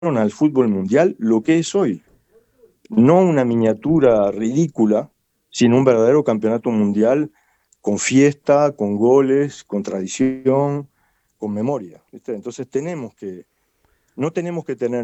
al fútbol mundial lo que es hoy. No una miniatura ridícula, sino un verdadero campeonato mundial con fiesta, con goles, con tradición, con memoria, ¿viste? Entonces no tenemos que tener